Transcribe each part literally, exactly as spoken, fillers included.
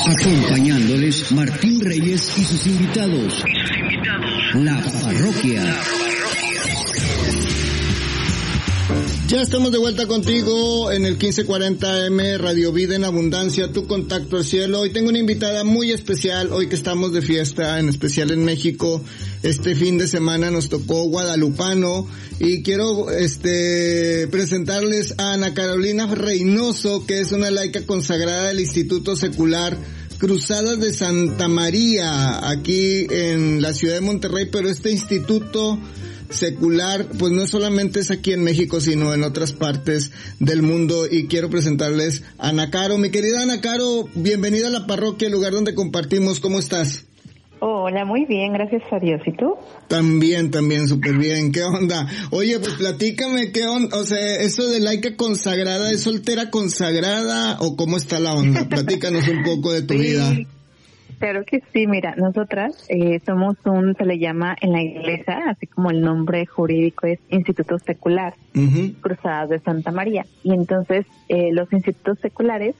Acompañándoles Martín Reyes y sus invitados. Y sus invitados. La parroquia. La parroquia. Ya estamos de vuelta contigo en el quince cuarenta M Radio Vida en Abundancia, tu contacto al cielo. Hoy tengo una invitada muy especial, hoy que estamos de fiesta, en especial en México. Este fin de semana nos tocó guadalupano y quiero este presentarles a Ana Carolina Reynoso, que es una laica consagrada del Instituto Secular Cruzadas de Santa María, aquí en la ciudad de Monterrey, pero este instituto secular, pues no solamente es aquí en México, sino en otras partes del mundo, y quiero presentarles a Ana Caro. Mi querida Ana Caro, bienvenida a la parroquia, el lugar donde compartimos. ¿Cómo estás? Hola, muy bien, gracias a Dios. ¿Y tú? También, también, súper bien. ¿Qué onda? Oye, pues platícame, ¿qué onda? O sea, eso de laica consagrada, ¿es soltera consagrada o cómo está la onda? Platícanos un poco de tu sí. vida. Claro que sí, mira, nosotras eh, somos un, se le llama en la iglesia, así como el nombre jurídico es Instituto Secular, uh-huh. Cruzadas de Santa María. Y entonces eh, los institutos seculares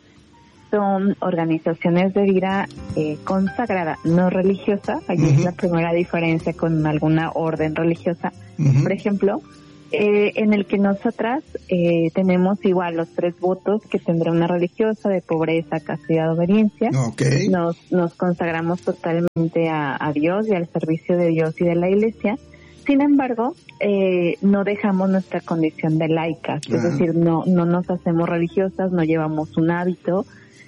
son organizaciones de vida eh, consagrada, no religiosa. Allí uh-huh. es la primera diferencia con alguna orden religiosa. Uh-huh. Por ejemplo, eh, en el que nosotras eh, tenemos igual los tres votos que tendrá una religiosa de pobreza, castidad, obediencia. Okay. Nos, nos consagramos totalmente a, a Dios y al servicio de Dios y de la Iglesia. Sin embargo, eh, no dejamos nuestra condición de laicas, uh-huh. es decir, no, no nos hacemos religiosas, no llevamos un hábito,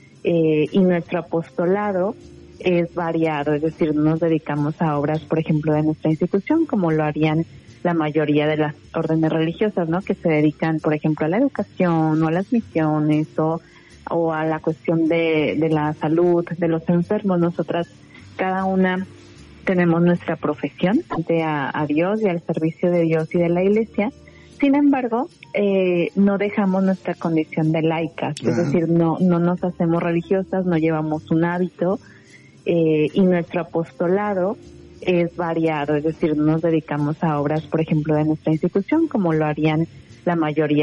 eh, y nuestro apostolado es variado, es decir, no nos dedicamos a obras, por ejemplo, de nuestra institución, como lo harían la mayoría de las órdenes religiosas, ¿no? Que se dedican, por ejemplo, a la educación o a las misiones o, o a la cuestión de, de la salud de los enfermos. Nosotras, cada una, tenemos nuestra profesión ante a, a Dios y al servicio de Dios y de la Iglesia. Sin embargo, eh, no dejamos nuestra condición de laicas, uh-huh. es decir, no, no nos hacemos religiosas, no llevamos un hábito, eh, y nuestro apostolado es variado, es decir, no nos dedicamos a obras, por ejemplo, de nuestra institución, como lo harían la mayoría